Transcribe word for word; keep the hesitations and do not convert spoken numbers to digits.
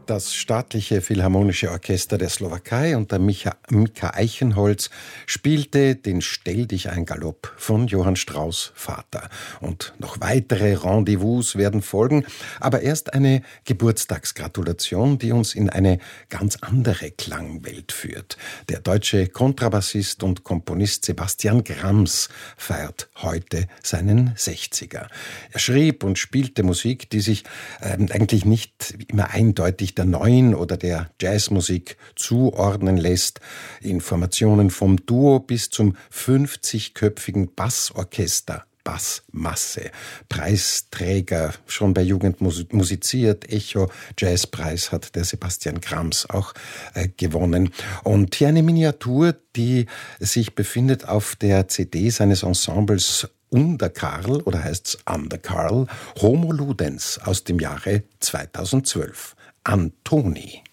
Das Staatliche Philharmonische Orchester der Slowakei unter Micha, Mika Eichenholz spielte den Stell dich ein Galopp von Johann Strauss Vater. Und noch weitere Rendezvous werden folgen, aber erst eine Geburtstagsgratulation, die uns in eine ganz andere Klangwelt führt. Der deutsche Kontrabassist und Komponist Sebastian Grams feiert heute seinen sechziger. Er schrieb und spielte Musik, die sich äh, eigentlich nicht immer eindeutig der neuen oder der Jazzmusik zuordnen lässt. Informationen vom Duo bis zum fünfzigköpfigen Bassorchester. Bassmasse. Preisträger, schon bei Jugend musiziert, Echo Jazzpreis hat der Sebastian Grams auch äh, gewonnen. Und hier eine Miniatur, die sich befindet auf der C D seines Ensembles Underkarl, oder heißt's Underkarl, Homo Ludens aus dem Jahre zweitausendzwölf. Antoni.